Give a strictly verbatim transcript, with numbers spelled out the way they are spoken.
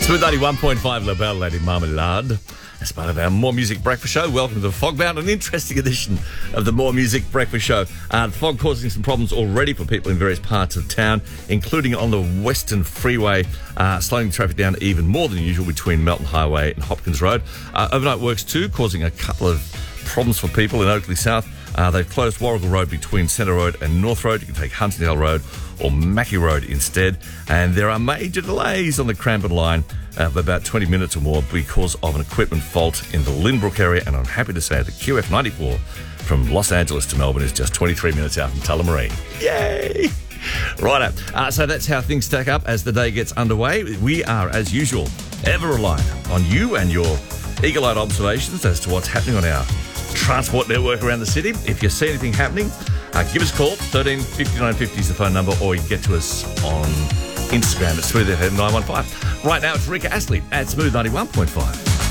Smooth ninety-one point five La Belle Lady Marmalade. As part of our More Music Breakfast Show, welcome to the Fogbound, an interesting edition of the More Music Breakfast Show. Uh, the fog causing some problems already for people in various parts of town, including on the Western Freeway, uh, slowing traffic down even more than usual between Melton Highway and Hopkins Road. Uh, overnight works too, causing a couple of problems for people in Oakley South. Uh, they've closed Warrigal Road between Centre Road and North Road. You can take Huntingdale Road or Mackie Road instead. And there are major delays on the Cranbourne line uh, of about twenty minutes or more because of an equipment fault in the Lynbrook area. And I'm happy to say that Q F ninety-four from Los Angeles to Melbourne is just twenty-three minutes out from Tullamarine. Yay! Righto. Uh, so that's how things stack up as the day gets underway. We are, as usual, ever reliant on you and your eagle-eyed observations as to what's happening on our transport network around the city. If you see anything happening, uh, give us a call. thirteen fifty-nine fifty is the phone number, or you can get to us on Instagram at Smooth F M nine one five. Right now, it's Rika Astley at Smooth ninety-one point five.